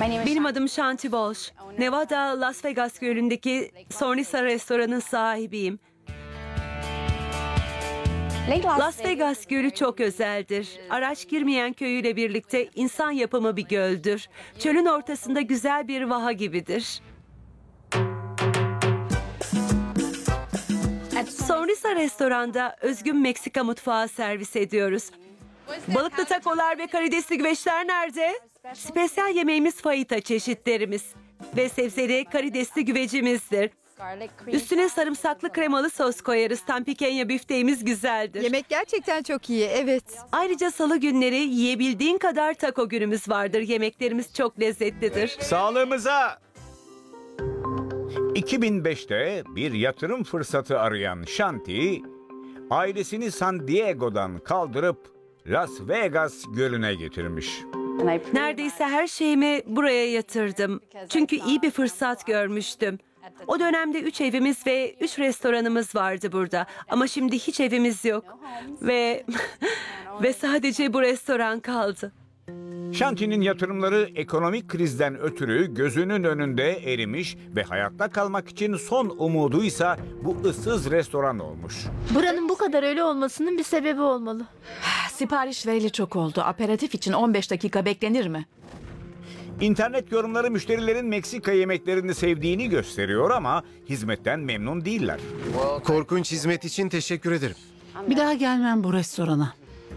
Benim adım Shanti Walsh. Nevada, Las Vegas Gölü'ndeki Sornisa restoranın sahibiyim. Las Vegas Gölü çok özeldir. Araç girmeyen köyüyle birlikte insan yapımı bir göldür. Çölün ortasında güzel bir vaha gibidir. Sornisa restoranda özgün Meksika mutfağı servis ediyoruz. Balıklı takolar ve karidesli güveçler nerede? Spesiyal yemeğimiz fajita çeşitlerimiz ve sebzeli karidesli güvecimizdir. Üstüne sarımsaklı kremalı sos koyarız. Tam pikenya büfteğimiz güzeldir. Yemek gerçekten çok iyi, evet. Ayrıca salı günleri yiyebildiğin kadar taco günümüz vardır. Yemeklerimiz çok lezzetlidir. Sağlığımıza! 2005'te bir yatırım fırsatı arayan Shanti, ailesini San Diego'dan kaldırıp Las Vegas Gölü'ne getirmiş. Neredeyse her şeyimi buraya yatırdım. Çünkü iyi bir fırsat görmüştüm. O dönemde 3 evimiz ve 3 restoranımız vardı burada. Ama şimdi hiç evimiz yok. Ve sadece bu restoran kaldı. Shanti'nin yatırımları ekonomik krizden ötürü gözünün önünde erimiş ve hayatta kalmak için son umuduysa bu ıssız restoran olmuş. Buranın bu kadar öyle olmasının bir sebebi olmalı. Sipariş verili çok oldu. Aperatif için 15 dakika beklenir mi? İnternet yorumları müşterilerin Meksika yemeklerini sevdiğini gösteriyor ama hizmetten memnun değiller. Korkunç hizmet için teşekkür ederim. Bir daha gelmem bu restorana.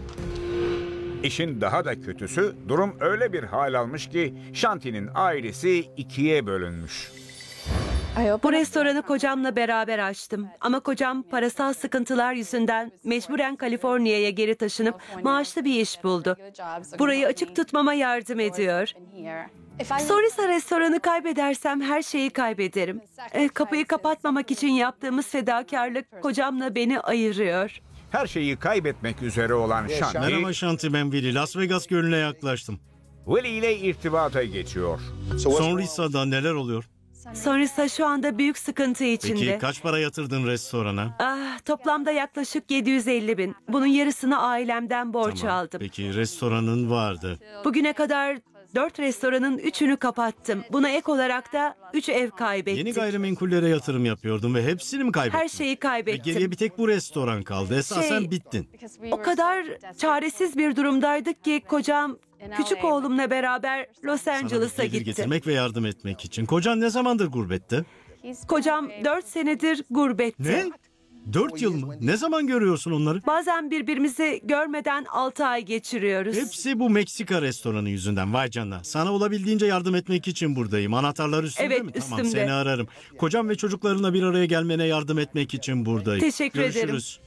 İşin daha da kötüsü durum öyle bir hal almış ki Shanti'nin ailesi ikiye bölünmüş. Bu restoranı kocamla beraber açtım. Ama kocam parasal sıkıntılar yüzünden mecburen Kaliforniya'ya geri taşınıp maaşlı bir iş buldu. Burayı açık tutmama yardım ediyor. Sornisa restoranı kaybedersem her şeyi kaybederim. Kapıyı kapatmamak için yaptığımız fedakarlık kocamla beni ayırıyor. Her şeyi kaybetmek üzere olan Shanti, Merhaba Shanti, ben Willy. Las Vegas Gölü'ne yaklaştım. Willy ile irtibata geçiyor. Sonrisa'da neler oluyor? Sornisa şu anda büyük sıkıntı içinde. Peki kaç para yatırdın restorana? Toplamda yaklaşık 750 bin. Bunun yarısını ailemden borç aldım. Peki restoranın vardı. Bugüne kadar 4 restoranın 3'ünü kapattım. Buna ek olarak da 3 ev kaybettim. Yeni gayrimenkullere yatırım yapıyordun ve hepsini mi kaybettin? Her şeyi Ve kaybettim. geriye bir tek bu restoran kaldı. Esasen bittin. O kadar çaresiz bir durumdaydık ki kocam küçük oğlumla beraber Los Sana Angeles'a bir gelir gitti. getirmek ve yardım etmek için. Kocan ne zamandır gurbette? Kocam 4 senedir gurbette. Ne? 4 yıl mı? Ne zaman görüyorsun onları? Bazen birbirimizi görmeden 6 ay geçiriyoruz. Hepsi bu Meksika restoranı yüzünden. Vay canına. Sana olabildiğince yardım etmek için buradayım. Anahtarlar üstünde Evet, mi? Tamam, üstümde. seni ararım. Kocam ve çocuklarına bir araya gelmene yardım etmek için buradayım. Teşekkür ederim. Görüşürüz.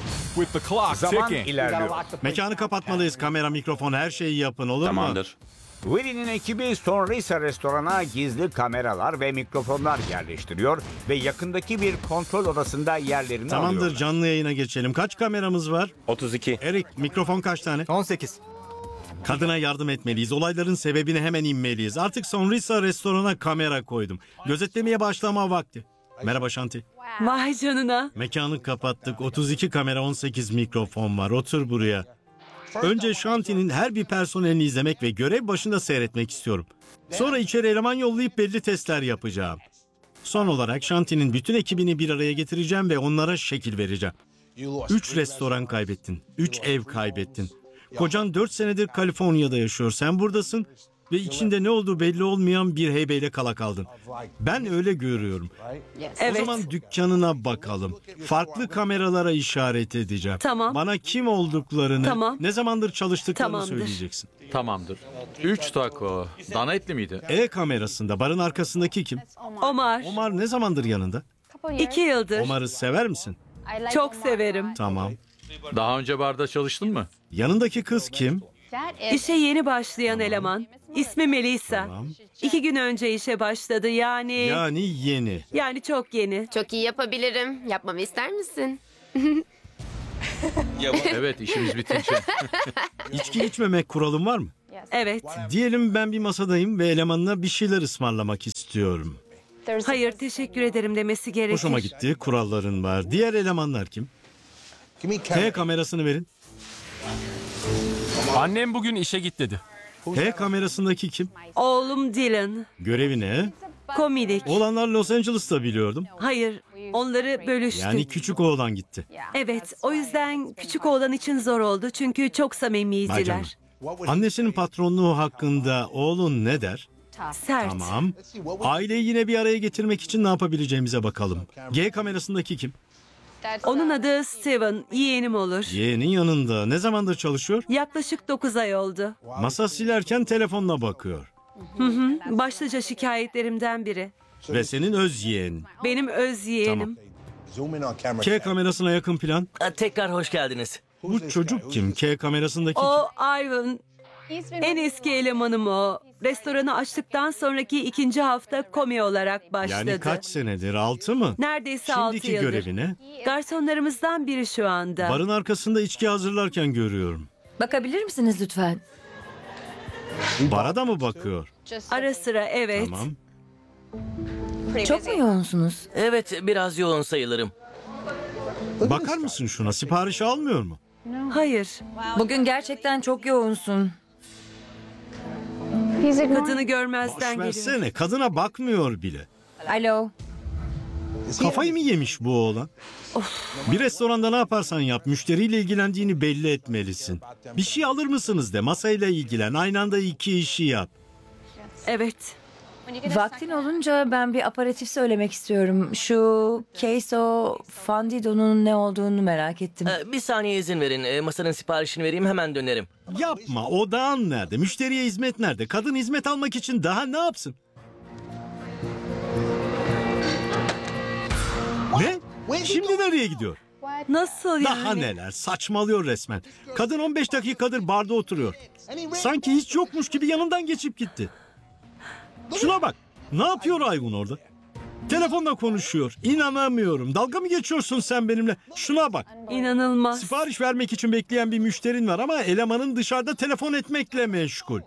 Zaman ilerliyor. Mekanı kapatmalıyız. Kamera, mikrofon, her şeyi yapın, olur mu? Tamamdır. Willy'nin ekibi Sonrisa restorana gizli kameralar ve mikrofonlar yerleştiriyor ve yakındaki bir kontrol odasında yerlerini Tamamdır, alıyorlar. canlı yayına geçelim. Kaç kameramız var? 32. Erik, mikrofon kaç tane? 18. Kadına yardım etmeliyiz. Olayların sebebine hemen inmeliyiz. Artık Sonrisa restorana kamera koydum. Gözetlemeye başlama vakti. Merhaba Shanti. Vay canına. Mekanı kapattık. 32 kamera, 18 mikrofon var. Otur buraya. Önce Shanti'nin her bir personelini izlemek ve görev başında seyretmek istiyorum. Sonra içeri eleman yollayıp belli testler yapacağım. Son olarak Shanti'nin bütün ekibini bir araya getireceğim ve onlara şekil vereceğim. 3 restoran kaybettin. 3 ev kaybettin. Kocan 4 senedir Kaliforniya'da yaşıyor. Sen buradasın ve içinde ne olduğu belli olmayan bir heybeyle kala kaldın. Ben öyle görüyorum. Evet. O zaman dükkanına bakalım. Farklı kameralara işaret edeceğim. Tamam. Bana kim olduklarını, Tamam. ne zamandır çalıştıklarını Tamamdır. söyleyeceksin. Tamamdır. 3 taco. Dana etli miydi? Kamerasında barın arkasındaki kim? Omar. Omar ne zamandır yanında? 2 yıldır. Omar'ı sever misin? Çok severim. Tamam. Daha önce barda çalıştın mı? Yanındaki kız kim? İşe yeni başlayan eleman. İsmi Melissa. Tamam. 2 gün önce işe başladı. Yani yeni. Yani çok yeni. Çok iyi yapabilirim. Yapmamı ister misin? Evet, işimiz bitince. İçki içmemek kuralın var mı? Evet. Diyelim ben bir masadayım ve elemanına bir şeyler ısmarlamak istiyorum. Hayır, teşekkür ederim demesi gerekir. Hoşuma gitti. Kuralların var. Diğer elemanlar kim? T kamerasını verin. Annem bugün işe git dedi. H kamerasındaki kim? Oğlum Dylan. Görevi ne? Komik. Oğlanlar Los Angeles'ta biliyordum. Hayır, onları bölüştük. Yani küçük oğlan gitti. Evet, o yüzden küçük oğlan için zor oldu çünkü çok Vay samimiydiler. canına. Annesinin patronluğu hakkında oğlun ne der? Sert. Tamam. Aileyi yine bir araya getirmek için ne yapabileceğimize bakalım. G kamerasındaki kim? Onun adı Steven, yeğenim olur. Yeğenin yanında. Ne zamandır çalışıyor? Yaklaşık 9 ay oldu. Masa silerken telefonla bakıyor. Başlıca şikayetlerimden biri. Ve senin öz yeğenin. Benim öz yeğenim. K kamerasına yakın plan. Tekrar hoş geldiniz. Bu çocuk kim? K kamerasındaki kim? O Ivan. En eski elemanım o. Restoranı açtıktan sonraki 2. hafta komi olarak başladı. Yani kaç senedir? 6 mı? Neredeyse 6 Şimdiki yıldır. görevi ne? Garsonlarımızdan biri şu anda. Barın arkasında içki hazırlarken görüyorum. Bakabilir misiniz lütfen? Bara da mı bakıyor? Ara sıra evet. Tamam. Çok mu yoğunsunuz? Evet, biraz yoğun sayılırım. Bakar mısın şuna? Sipariş almıyor mu? Hayır. Bugün gerçekten çok yoğunsun. Kadını Boş görmezden geliyor. versene. Kadına bakmıyor bile. Alo. Kafayı mı yemiş bu oğlan? Bir restoranda ne yaparsan yap, müşteriyle ilgilendiğini belli etmelisin. Bir şey alır mısınız de, masayla ilgilen, aynı anda 2 işi yap. Evet. Vaktin olunca ben bir aperatif söylemek istiyorum. Şu queso fundido'nun ne olduğunu merak ettim. Bir saniye izin verin. Masanın siparişini vereyim, hemen dönerim. Yapma, odağın nerede? Müşteriye hizmet nerede? Kadın hizmet almak için daha ne yapsın? Ne? Şimdi nereye gidiyor? Nasıl yani? Daha neler, saçmalıyor resmen. Kadın 15 dakikadır barda oturuyor. Sanki hiç yokmuş gibi yanından geçip gitti. Şuna bak, ne yapıyor Ayvun orada? Telefonla konuşuyor. İnanamıyorum. Dalga mı geçiyorsun sen benimle? Şuna bak. İnanılmaz. Sipariş vermek için bekleyen bir müşterin var ama elemanın dışarıda telefon etmekle meşgul.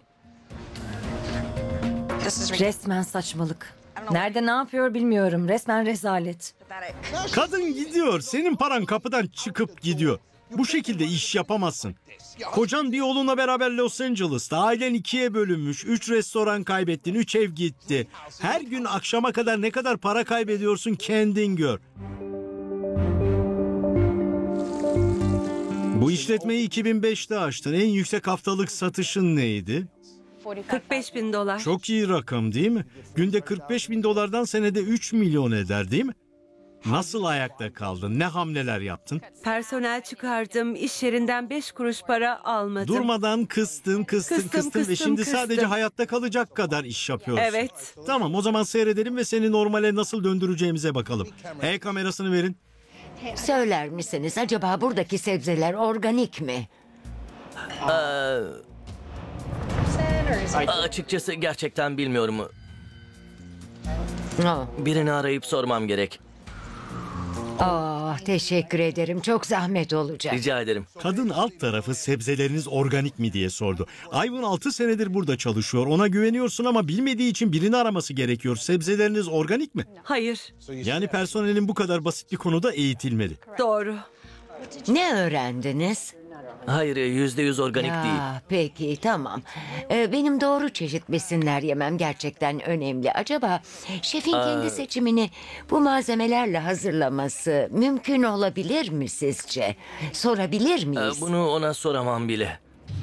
Resmen saçmalık. Nerede ne yapıyor bilmiyorum. Resmen rezalet. Kadın gidiyor. Senin paran kapıdan çıkıp gidiyor. Bu şekilde iş yapamazsın. Kocan bir oğlunla beraber Los Angeles'ta. Ailen 2'ye bölünmüş. 3 restoran kaybettin. 3 ev gitti. Her gün akşama kadar ne kadar para kaybediyorsun kendin gör. Bu işletmeyi 2005'te açtın. En yüksek haftalık satışın neydi? $45,000. Çok iyi rakam değil mi? Günde $45,000'dan senede 3 milyon eder değil mi? Nasıl ayakta kaldın? Ne hamleler yaptın? Personel çıkardım. İş yerinden 5 kuruş para almadım. Durmadan kıstın ve şimdi sadece hayatta kalacak kadar iş yapıyorsun. Evet. Tamam, o zaman seyredelim ve seni normale nasıl döndüreceğimize bakalım. kamerasını verin. Söyler misiniz acaba buradaki sebzeler organik mi? Açıkçası gerçekten bilmiyorum. Oh. Birini arayıp sormam gerek. Teşekkür ederim. Çok zahmet olacak. Rica ederim. Kadın alt tarafı sebzeleriniz organik mi diye sordu. Ayvun 6 senedir burada çalışıyor. Ona güveniyorsun ama bilmediği için birini araması gerekiyor. Sebzeleriniz organik mi? Hayır. Yani personelin bu kadar basit bir konuda eğitilmeli. Doğru. Ne öğrendiniz? Hayır, %100 organik değil. Peki tamam. Benim doğru çeşit besinler yemem gerçekten önemli. Acaba şefin kendi seçimini bu malzemelerle hazırlaması mümkün olabilir mi sizce? Sorabilir miyiz? Bunu ona soramam bile.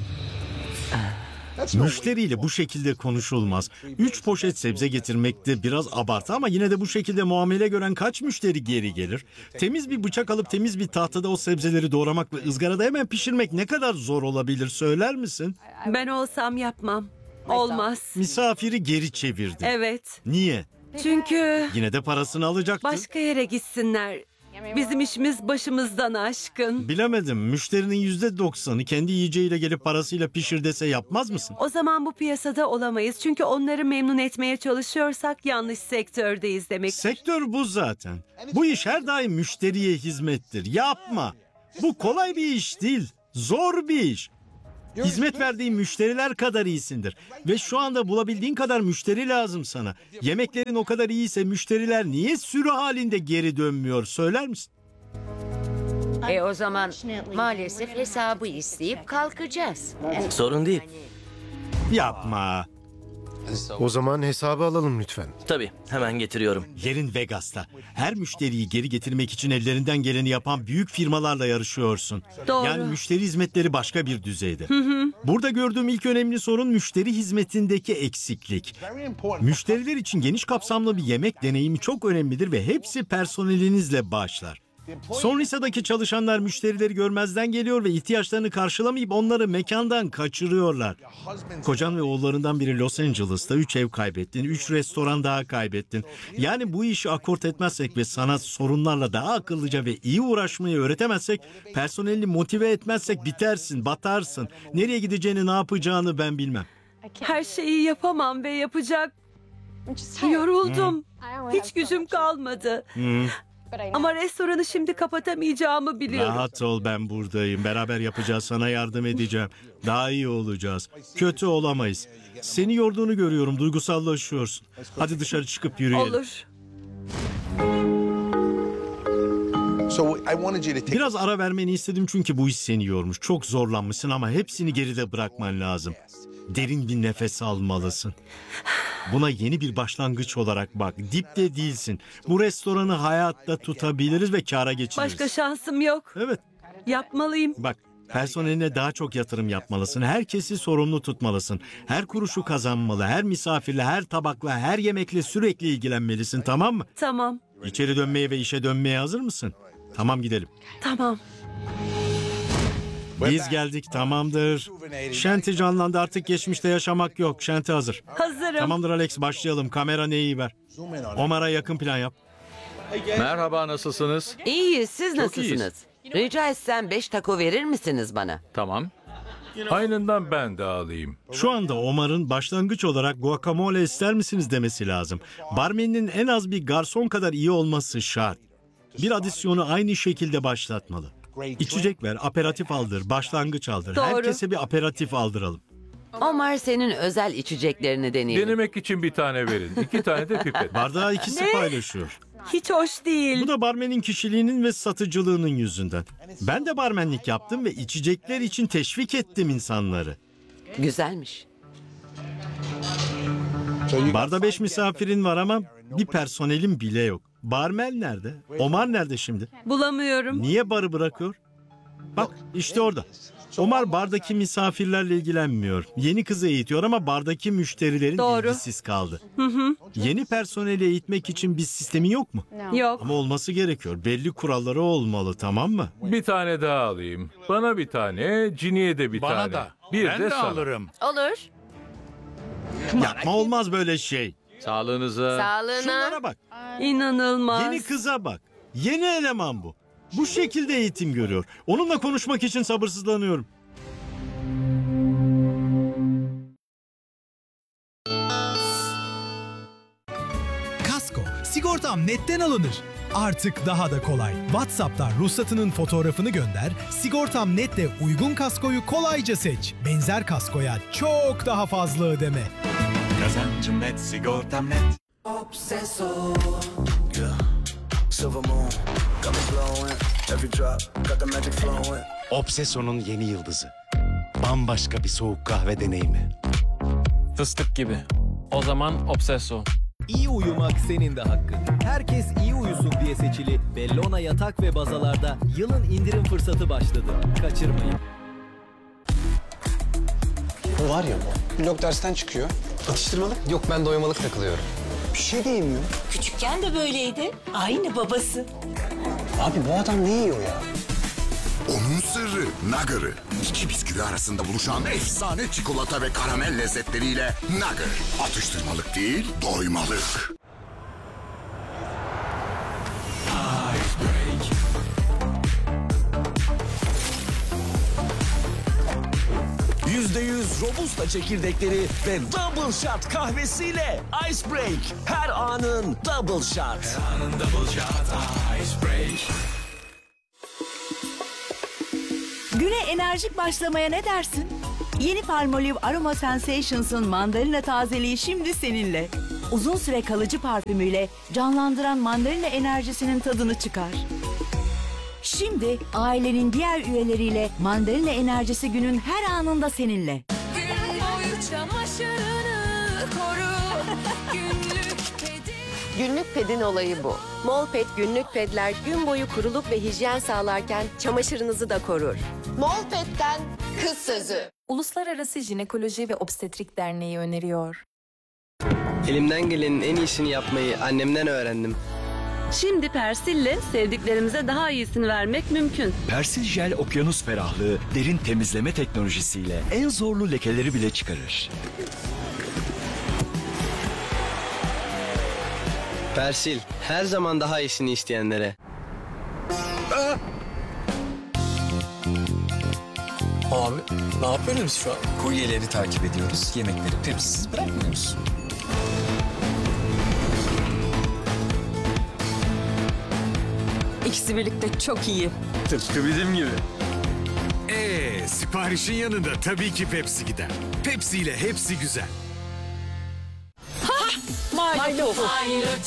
Müşteriyle bu şekilde konuşulmaz. 3 poşet sebze getirmek de biraz abartı ama yine de bu şekilde muamele gören kaç müşteri geri gelir? Temiz bir bıçak alıp temiz bir tahtada o sebzeleri doğramak ve ızgarada hemen pişirmek ne kadar zor olabilir söyler misin? Ben olsam yapmam. Olmaz. Misafiri geri çevirdi. Evet. Niye? Çünkü Yine de parasını alacaktı. başka yere gitsinler. Bizim işimiz başımızdan aşkın. Bilemedim. Müşterinin %90'ı kendi yiyeceğiyle gelip parasıyla pişir dese yapmaz mısın? O zaman bu piyasada olamayız. Çünkü onları memnun etmeye çalışıyorsak yanlış sektördeyiz demek. Sektör bu zaten. Bu iş her daim müşteriye hizmettir. Yapma. Bu kolay bir iş değil. Zor bir iş. Hizmet verdiğin müşteriler kadar iyisindir. Ve şu anda bulabildiğin kadar müşteri lazım sana. Yemeklerin o kadar iyiyse müşteriler niye sürü halinde geri dönmüyor söyler misin? O zaman maalesef hesabı isteyip kalkacağız. Sorun değil. Yapma. O zaman hesabı alalım lütfen. Tabii, hemen getiriyorum. Yerin Vegas'ta. Her müşteriyi geri getirmek için ellerinden geleni yapan büyük firmalarla yarışıyorsun. Doğru. Yani müşteri hizmetleri başka bir düzeyde. Burada gördüğüm ilk önemli sorun müşteri hizmetindeki eksiklik. Müşteriler için geniş kapsamlı bir yemek deneyimi çok önemlidir ve hepsi personelinizle başlar. Sonrasındaki çalışanlar müşterileri görmezden geliyor ve ihtiyaçlarını karşılamayıp onları mekandan kaçırıyorlar. Kocan ve oğullarından biri Los Angeles'ta 3 ev kaybettin, 3 restoran daha kaybettin. Yani bu işi akort etmezsek ve sana sorunlarla daha akıllıca ve iyi uğraşmayı öğretemezsek, personelini motive etmezsek bitersin, batarsın. Nereye gideceğini, ne yapacağını ben bilmem. Her şeyi yapamam ve yapacak. Yoruldum. Hiç gücüm kalmadı. Ama restoranı şimdi kapatamayacağımı biliyorum. Rahat ol, ben buradayım. Beraber yapacağız, sana yardım edeceğim. Daha iyi olacağız. Kötü olamayız. Seni yorduğunu görüyorum, duygusallaşıyorsun. Hadi dışarı çıkıp yürüyelim. Olur. Biraz ara vermeni istedim çünkü bu iş seni yormuş. Çok zorlanmışsın ama hepsini geride bırakman lazım. Derin bir nefes almalısın. Buna yeni bir başlangıç olarak bak. Dipte değilsin. Bu restoranı hayatta tutabiliriz ve kâra geçiririz. Başka şansım yok. Evet. Yapmalıyım. Bak, personeline daha çok yatırım yapmalısın. Herkesi sorumlu tutmalısın. Her kuruşu kazanmalı. Her misafirle, her tabakla, her yemekle sürekli ilgilenmelisin, tamam mı? Tamam. İçeri dönmeye ve işe dönmeye hazır mısın? Tamam, gidelim. Tamam. Biz geldik, tamamdır. Shanti canlandı, artık geçmişte yaşamak yok. Shanti hazır. Hazırım. Tamamdır Alex, başlayalım. Kamera neyi ver? Omar'a yakın plan yap. Merhaba, nasılsınız? İyiyiz, siz Çok iyiyiz. nasılsınız? Rica etsem 5 taco verir misiniz bana? Tamam. Aynından ben de alayım. Şu anda Omar'ın başlangıç olarak guacamole ister misiniz demesi lazım. Barmenin en az bir garson kadar iyi olması şart. Bir adisyonu aynı şekilde başlatmalı. İçecek ver, aperatif aldır, başlangıç aldır. Doğru. Herkese bir aperatif aldıralım. Omar senin özel içeceklerini deneyelim. Denemek için bir tane verin. 2 tane de pipet. Bardağı ikisi paylaşıyor. Hiç hoş değil. Bu da barmenin kişiliğinin ve satıcılığının yüzünden. Ben de barmenlik yaptım ve içecekler için teşvik ettim insanları. Güzelmiş. Barda 5 misafirin var ama bir personelin bile yok. Barmen nerede? Omar nerede şimdi? Bulamıyorum. Niye barı bırakıyor? Bak işte orada. Omar bardaki misafirlerle ilgilenmiyor. Yeni kızı eğitiyor ama bardaki müşterilerin Doğru. ilgisiz kaldı. Yeni personeli eğitmek için bir sistemin yok mu? Yok. Ama olması gerekiyor. Belli kuralları olmalı, tamam mı? Bir tane daha alayım. Bana bir tane, Cini'ye de bir tane. Bir de sana. Olur. Yapma, olmaz böyle şey. Sağlığınıza. Sağlığına. Şunlara bak. İnanılmaz. Yeni kıza bak. Yeni eleman bu. Bu şekilde eğitim görüyor. Onunla konuşmak için sabırsızlanıyorum. Kasko, sigortam netten alınır. Artık daha da kolay. WhatsApp'tan ruhsatının fotoğrafını gönder, sigortam netle uygun kaskoyu kolayca seç. Benzer kaskoya çok daha fazla ödeme. Kazancım net, sigortam net. Obseso. Obseso'nun yeni yıldızı. Bambaşka bir soğuk kahve deneyimi. Fıstık gibi. O zaman Obseso. İyi uyumak senin de hakkın. Herkes iyi uyusun diye seçili Bellona yatak ve bazalarda yılın indirim fırsatı başladı. Kaçırmayın. O var ya, blok dersten çıkıyor. Atıştırmalık? Yok, ben doymalık takılıyorum. Bir şey de yemiyor. Küçükken de böyleydi. Aynı babası. Abi bu adam ne yiyor ya? Onun sırrı Nugger'ı. İki bisküvi arasında buluşan efsane çikolata ve karamel lezzetleriyle Nugger. Atıştırmalık değil, doymalık. %100 Robusta çekirdekleri ve Double Shot kahvesiyle Ice Break. Her anın Double Shot. Her anın Double Shot Ice Break. Güne enerjik başlamaya ne dersin? Yeni Palmolive Aroma Sensations'ın mandalina tazeliği şimdi seninle. Uzun süre kalıcı parfümüyle canlandıran mandalina enerjisinin tadını çıkar. Şimdi ailenin diğer üyeleriyle mandalina enerjisi günün her anında seninle. Gün boyu çamaşır Günlük pedin olayı bu. Molped günlük pedler gün boyu kuruluk ve hijyen sağlarken çamaşırınızı da korur. Molped'den kız sözü. Uluslararası Jinekoloji ve Obstetrik Derneği öneriyor. Elimden gelenin en iyisini yapmayı annemden öğrendim. Şimdi Persil'le sevdiklerimize daha iyisini vermek mümkün. Persil Jel okyanus ferahlığı derin temizleme teknolojisiyle en zorlu lekeleri bile çıkarır. Persil, her zaman daha iyisini isteyenlere. Abi ne yapıyoruz şu an? Kuryeleri takip ediyoruz. Yemekleri tepsisiz bırakmıyoruz. İkisi birlikte çok iyi. Tıpkı bizim gibi. Siparişin yanında tabii ki Pepsi gider. Pepsi ile hepsi güzel. Milo.